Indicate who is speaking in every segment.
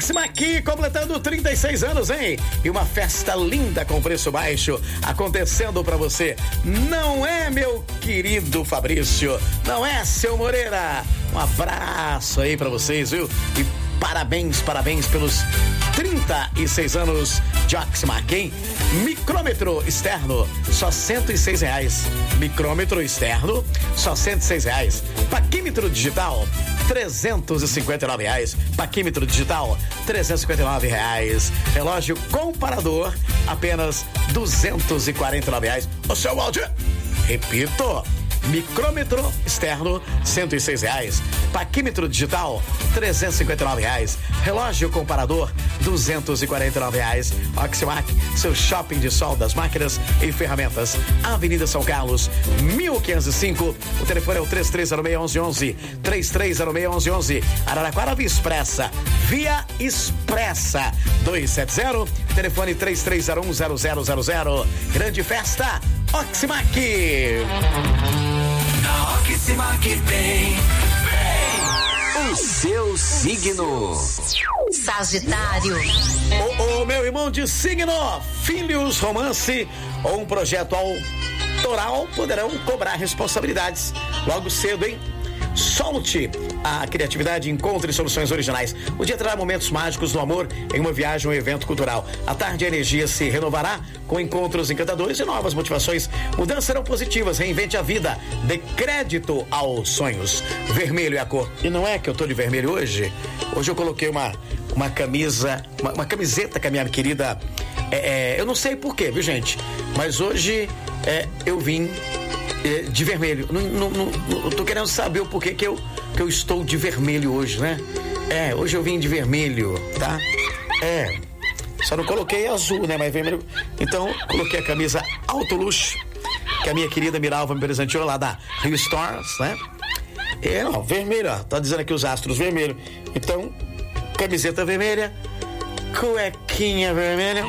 Speaker 1: Oximac completando 36 anos, hein? E uma festa linda com preço baixo acontecendo pra você. Não é, meu querido Fabrício? Não é, seu Moreira? Um abraço aí pra vocês, viu? E parabéns pelos 36 anos de Oximac, hein? Micrômetro externo, só R$106. Micrômetro externo, só R$106. Paquímetro digital, R$359. Paquímetro digital, R$359. Relógio comparador, apenas R$249. Ô, seu Waldir, repito. Micrômetro externo, R$106. Paquímetro digital, R$359. Relógio comparador, R$249. Oximac, seu shopping de sol das máquinas e ferramentas. Avenida São Carlos, 1505. O telefone é o 3306-1111. 3306-1111. Araraquara Via Expressa. Via Expressa. 270. Telefone 3301-0000. Grande festa, Oximac.
Speaker 2: Na Oximac tem
Speaker 3: o seu signo.
Speaker 4: Sagitário.
Speaker 1: O meu irmão de signo, filhos, romance ou um projeto autoral poderão cobrar responsabilidades logo cedo, hein? Solte a criatividade e encontre soluções originais. O dia trará momentos mágicos no amor em uma viagem ou evento cultural. À tarde a energia se renovará com encontros encantadores e novas motivações. Mudanças serão positivas, reinvente a vida, dê crédito aos sonhos. Vermelho é a cor. E não é que eu tô de vermelho hoje? Hoje eu coloquei uma camisa, uma camiseta que a minha querida... eu não sei porquê, viu, gente? Mas hoje eu vim... de vermelho. Não tô querendo saber o porquê que eu estou de vermelho hoje, né? Hoje eu vim de vermelho, tá? Só não coloquei azul, né? Mas vermelho. Então, coloquei a camisa Alto Luxo, que a minha querida Miralva me presenteou lá da Rio Stores, né? Não, vermelho, ó. Tá dizendo aqui os astros vermelho. Então, camiseta vermelha, cuequinha vermelha.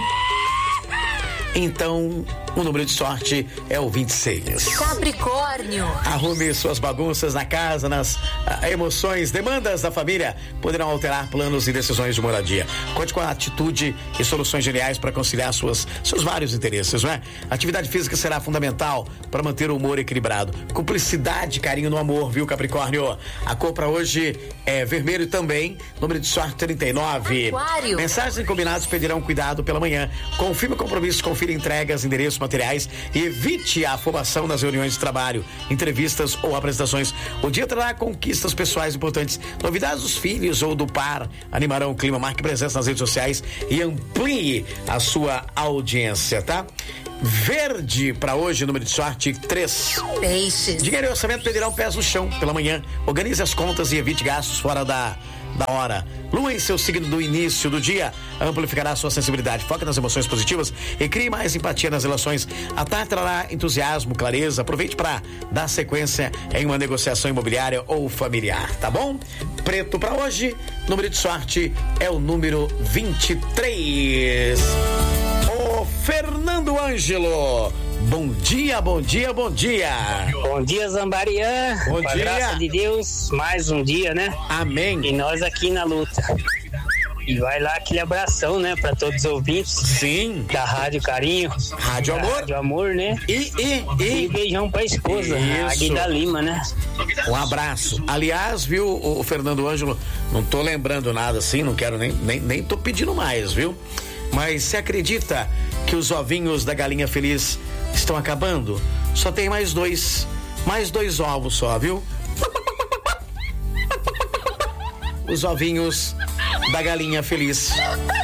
Speaker 1: Então, o número de sorte é o 26.
Speaker 4: Capricórnio.
Speaker 1: Arrume suas bagunças na casa, nas emoções, demandas da família poderão alterar planos e decisões de moradia. Conte com a atitude e soluções geniais para conciliar seus vários interesses, não é? Atividade física será fundamental para manter o humor equilibrado. Cumplicidade e carinho no amor, viu, Capricórnio? A cor para hoje é vermelho também, número de sorte 39.
Speaker 4: Aquário.
Speaker 1: Mensagens e combinados pedirão cuidado pela manhã. Confirme compromissos, confira entregas, endereços, materiais e evite a afobação nas reuniões de trabalho, entrevistas ou apresentações. O dia trará conquistas pessoais importantes. Novidades dos filhos ou do par animarão o clima. Marque presença nas redes sociais e amplie a sua audiência, tá? Verde para hoje, número de sorte 3.
Speaker 4: Peixes.
Speaker 1: Dinheiro e orçamento pedirão pés no chão pela manhã. Organize as contas e evite gastos fora da hora. Lua em seu signo do início do dia amplificará sua sensibilidade. Foque nas emoções positivas e crie mais empatia nas relações. A tarde trará entusiasmo, clareza. Aproveite para dar sequência em uma negociação imobiliária ou familiar, tá bom? Preto para hoje, número de sorte é o número 23. O Fernando Ângelo. Bom dia, bom dia, bom dia.
Speaker 5: Bom dia, Zambarian.
Speaker 1: Bom
Speaker 5: Com a
Speaker 1: dia.
Speaker 5: graça de Deus, mais um dia, né?
Speaker 1: Amém.
Speaker 5: E nós aqui na luta. E vai lá aquele abração, né? Pra todos os ouvintes.
Speaker 1: Sim.
Speaker 5: Da Rádio Carinho.
Speaker 1: Rádio Amor.
Speaker 5: Rádio Amor, né?
Speaker 1: E
Speaker 5: beijão pra esposa,
Speaker 1: Isso.
Speaker 5: a Guida Lima, né?
Speaker 1: Um abraço. Aliás, viu, o Fernando Ângelo, não tô lembrando nada assim, não quero nem tô pedindo mais, viu? Mas você acredita que os ovinhos da galinha feliz estão acabando? Só tem mais dois ovos só, viu? Os ovinhos da galinha feliz.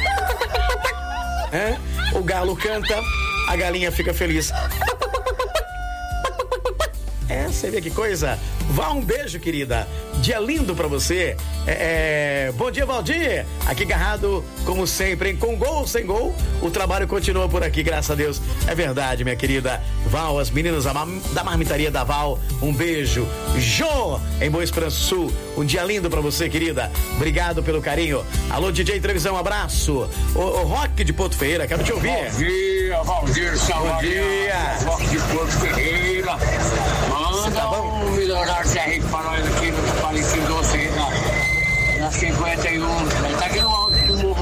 Speaker 1: O galo canta, a galinha fica feliz. Você vê que coisa? Vá, um beijo, querida. Dia lindo pra você. Bom dia, Valdir. Aqui agarrado, como sempre, com gol ou sem gol. O trabalho continua por aqui, graças a Deus. É verdade, minha querida Val, as meninas da marmitaria da Val. Um beijo. Jô, em Boa Esperança Sul. Um dia lindo pra você, querida. Obrigado pelo carinho. Alô, DJ Trevisão, um abraço. O Rock de Porto Ferreira, quero te ouvir.
Speaker 6: Bom dia, Valdir Salvador.
Speaker 1: Bom dia.
Speaker 6: Rock de Porto Ferreira. Manda
Speaker 1: Tá bom?
Speaker 6: um melhorar CR para nós aqui no Palestino Doce, na 51. Ele tá aqui no alto do morro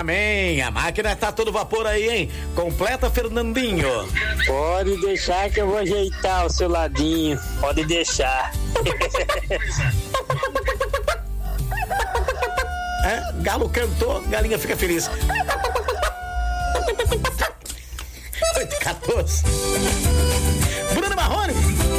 Speaker 1: Amém. A máquina tá todo vapor aí, hein? Completa, Fernandinho.
Speaker 5: Pode deixar que eu vou ajeitar o seu ladinho. Pode deixar.
Speaker 1: Galo cantou, galinha fica feliz. 8h14. Bruno Marrone.